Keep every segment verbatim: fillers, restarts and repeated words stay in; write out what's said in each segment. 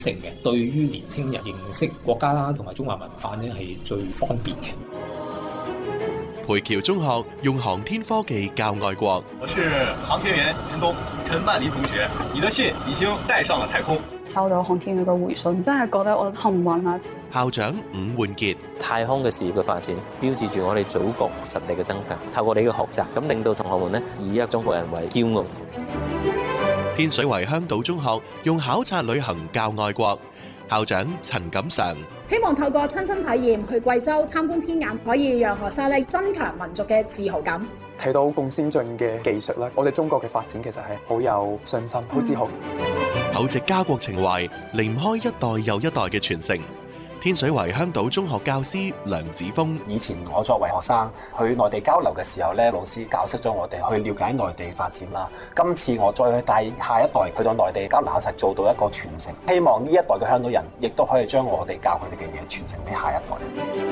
性嘅，對於年青人認識國家啦同埋中華文化呢係最方便嘅。 培僑中學用航天科技教愛國。 我是航天員陳東，陳曼妮同學，你的信已經帶上了太空。 收到航天員嘅回信，真係覺得我幸運啊！ 校長伍煥傑， 太空嘅事業嘅發展，標誌住我哋祖國實力嘅增強。透過你嘅學習，咁令到同學們呢以一個中國人為驕傲。 天水圍香島中學用考察旅行教愛國。校長陳錦常， 希望透過親身體驗去貴州參觀天眼，可以讓學生咧增強民族嘅自豪感。 睇到咁先進嘅技術啦，我哋中國嘅發展其實係好有信心、好自豪。 厚植家國情懷，離唔開一代又一代嘅傳承。天水圍香島中學教師梁子峰， 以前我作為學生去內地交流嘅時候咧，老師教識咗我哋去了解內地發展啦。今次我再去帶下一代去到內地交流，實做到一個傳承。希望呢一代嘅香港人亦都可以將我哋教佢哋嘅嘢傳承俾下一代。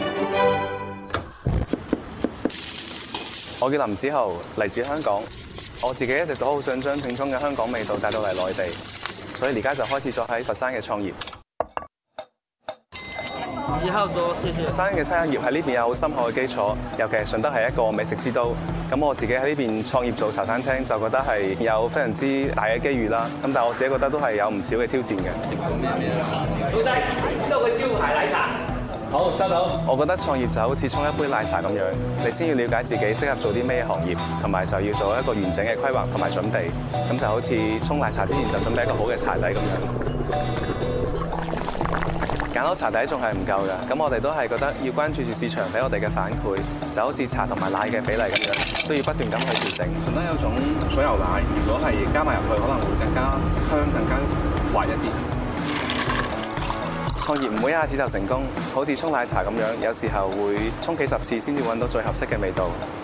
我叫林子豪，嚟自香港。我自己一直都好想將正宗嘅香港味道帶到嚟內地，所以而家就開始咗喺佛山嘅創業。 以後做謝謝。 佛山嘅餐飲業喺呢邊有好深厚嘅基礎，尤其係順德係一個美食之都。咁我自己喺呢邊創業做茶餐廳，就覺得係有非常之大嘅機遇啦。咁但係我自己覺得都係有唔少嘅挑戰嘅。 老細，呢度嘅招牌奶茶。好，收到。 我覺得創業就好似沖一杯奶茶咁樣，你先要了解自己適合做啲咩行業，同埋就要做一個完整嘅規劃同埋準備。咁就好似沖奶茶之前就準備一個好嘅茶底咁樣。揀好茶底仲係唔夠㗎，咁我哋都係覺得要關注住市場俾我哋嘅反饋，就好似茶同埋奶嘅比例咁樣，都要不斷咁去調整。順德有種水牛奶，如果係加埋入去，可能會更加香、更加滑一啲。創業唔會一下子就成功，好似沖奶茶咁樣，有時候會沖幾十次先至揾到最合適嘅味道。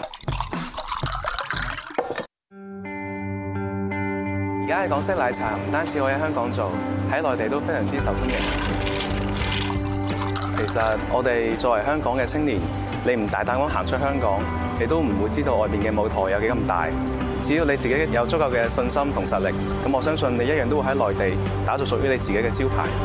而家嘅港式奶茶唔單止可以喺香港做，喺內地都非常之受歡迎。其實我哋作為香港嘅青年，你唔大膽咁行出香港，你都唔會知道外邊嘅舞台有幾咁大。只要你自己有足夠嘅信心同實力，咁我相信你一樣都會喺內地打造屬於你自己嘅招牌。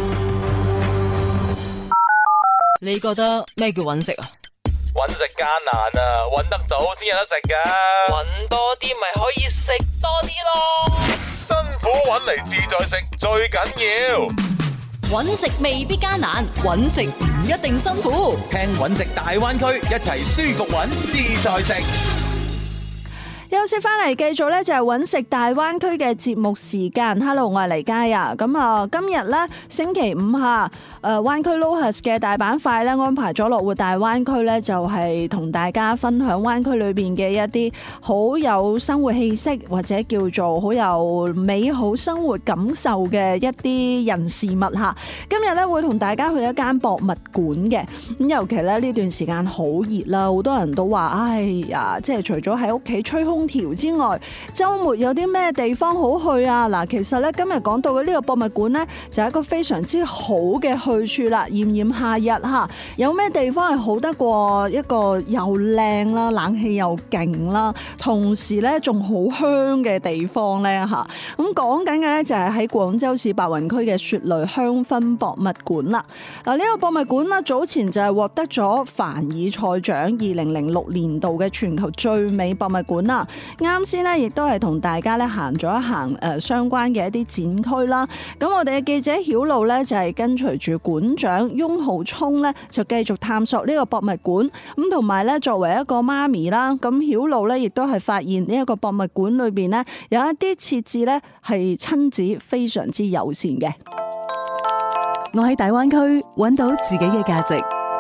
你覺得咩叫揾食啊？ 揾食艱難啊，揾得到先有得食噶。揾多啲咪可以食多啲咯。辛苦揾嚟自在食最緊要。 揾食未必艱難，揾食唔一定辛苦。 聽揾食大灣區，一齊舒服揾自在食。 休息翻嚟，繼續咧就係揾食大灣區嘅節目時間。Hello， 我係黎嘉啊。咁啊，今日咧星期五下，誒灣區 LOHAS 嘅大板塊咧安排咗樂活大灣區咧，就係同大家分享灣區裏邊嘅一啲好有生活氣息或者叫做好有美好生活感受嘅一啲人事物嚇。今日咧會同大家去一間博物館嘅。咁尤其咧呢段時間好熱啦，好多人都話：哎呀，即係除咗喺屋企吹空調之外，週末有啲咩地方好去啊？嗱，其實咧今日講到嘅呢個博物館呢，就係一個非常之好嘅去處啦。炎炎夏日嚇，有咩地方係好得過一個又靚啦、冷氣又勁啦，同時咧仲好香嘅地方呢？嚇？咁講緊嘅呢，就係喺廣州市白雲區嘅雪雷香薰博物館啦。嗱，呢個博物館啦，早前就係獲得咗凡爾賽獎二零零六年度嘅全球最美博物館啦。啱先咧，亦都係同大家咧行咗一行誒相關嘅一啲展區啦。咁我哋嘅記者曉露咧就係跟隨住館長翁浩聰咧，就繼續探索呢個博物館。咁同埋咧，作為一個媽咪啦，咁曉露咧亦都係發現呢一個博物館裏邊咧有一啲設置咧係親子非常之友善嘅。 我喺大灣區揾到自己嘅價值。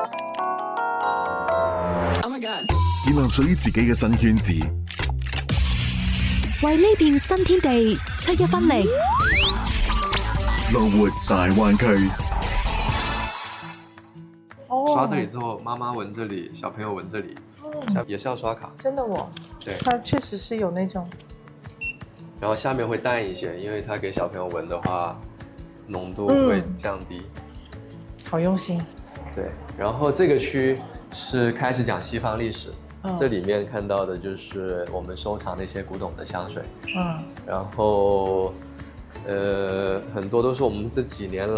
Oh my God！ 建立屬於自己嘅新圈子。 為呢片新天地出一分力， 樂活大灣區。 刷這裡之後，媽媽聞這裡，小朋友聞這裡，哦、也是要刷卡。 真的我， 對， 它確實是有那種。 然後下面會淡一些，因為它給小朋友聞的話，濃度會降低。 嗯、好用心。 對，然後這個區是開始講西方歷史。 哦、 這裡面看到的就是我們收藏的一些古董的香水， 嗯， 然後，呃，很多都是我們這幾年